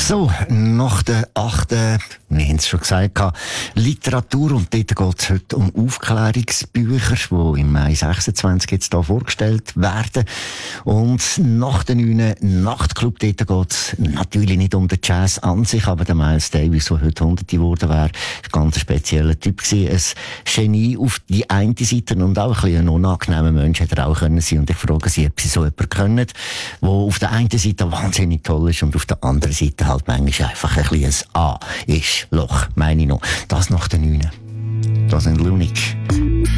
So, nach der 8. wir haben es schon gesagt, Literatur, und dort geht es heute um Aufklärungsbücher, die im Mai 26 jetzt hier vorgestellt werden. Und nach der 9. Nachtclub, dort geht es natürlich nicht um den Jazz an sich, aber der Miles Davis, der heute 100 geworden wäre, war ein ganz spezieller Typ gewesen. Ein Genie auf die eine Seite und auch ein bisschen ein unangenehmer Mensch hätte er auch können sein. Und ich frage Sie, ob Sie so jemanden können, der auf der einen Seite wahnsinnig toll ist und auf der anderen Seite halt manchmal einfach ein bisschen ein A ist. Loch, meine ich noch. Das nach der 9. Das sind Lunik.